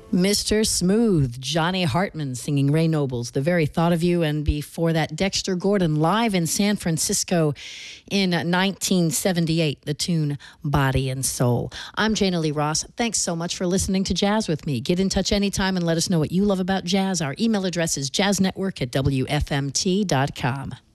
Mr. Smooth, Johnny Hartman singing Ray Noble's The Very Thought of You, and before that, Dexter Gordon live in San Francisco in 1978, the tune Body and Soul. I'm Jana Lee Ross. Thanks so much for listening to Jazz with me. Get in touch anytime and let us know what you love about jazz. Our email address is jazznetwork@wfmt.com.